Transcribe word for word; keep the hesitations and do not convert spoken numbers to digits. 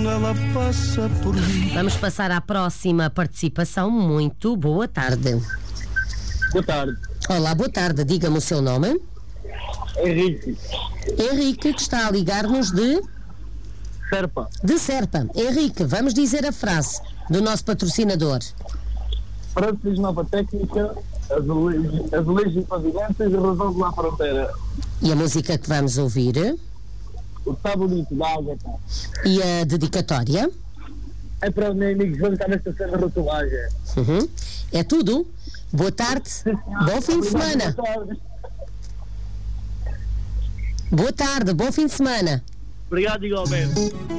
ela passa por mim. Vamos passar à próxima participação. Muito boa tarde. Boa tarde. Olá, boa tarde. Diga-me o seu nome. Henrique. Henrique, que está a ligar-nos de... Serpa. De Serpa. Henrique, vamos dizer a frase do nosso patrocinador. Francis Nova Técnica, azulejos, azulejos e pavimentos, razão de lá fronteira. E a música que vamos ouvir? O Tá Bonito da Ágata. E a dedicatória? É para os meus amigos que vão estar nesta cena de rotulagem. Uhum. É tudo. Boa tarde. Bom fim de semana. Boa tarde. Boa tarde. Bom fim de semana. Obrigado igualmente.